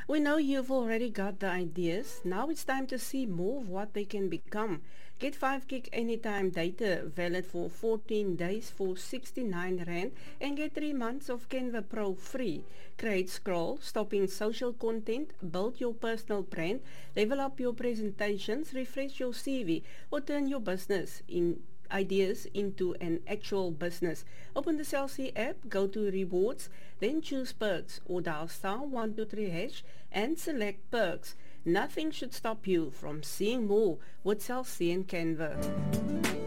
We know you've already got the ideas. Now it's time to see more of what they can become. Get 5 gig anytime data valid for 14 days for 69 Rand and get 3 months of Canva Pro free. Create scroll, stopping social content, build your personal brand, level up your presentations, refresh your CV, or turn your business in ideas into an actual business. Open the Celsi app, go to rewards, then choose perks or dial star 123 hash and select perks. Nothing should stop you from seeing more with Celsi and Canva.